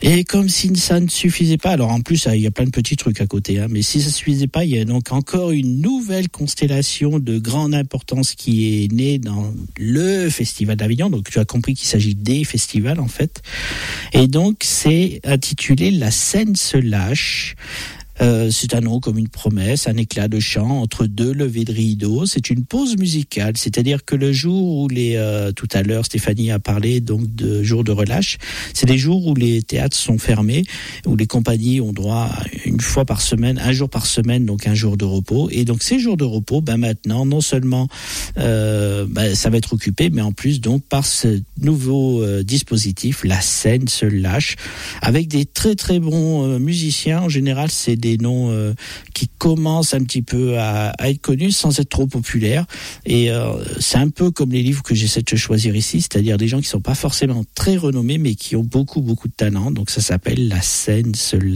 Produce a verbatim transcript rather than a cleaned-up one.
Et comme si ça ne suffisait pas, alors en plus il y a plein de petits trucs à côté, hein, mais si ça ne suffisait pas, il y a donc encore une nouvelle constellation de grande importance qui est née dans le Festival d'Avignon. Donc tu as compris qu'il s'agit des festivals en fait. Et donc c'est intitulé La scène se lâche. Euh, c'est un nom comme une promesse, un éclat de chant entre deux levées de rideau. C'est une pause musicale, c'est-à-dire que le jour où les, euh, tout à l'heure Stéphanie a parlé donc de jours de relâche, c'est des jours où les théâtres sont fermés, où les compagnies ont droit à une fois par semaine, un jour par semaine, donc un jour de repos. Et donc ces jours de repos, ben maintenant, non seulement euh, ben, ça va être occupé, mais en plus donc par ce nouveau euh, dispositif, la scène se lâche, avec des très très bons euh, musiciens. En général, c'est des des noms euh, qui commencent un petit peu à, à être connus sans être trop populaires. Et euh, c'est un peu comme les livres que j'essaie de choisir ici, c'est-à-dire des gens qui sont pas forcément très renommés, mais qui ont beaucoup, beaucoup de talent. Donc ça s'appelle La scène se lâche.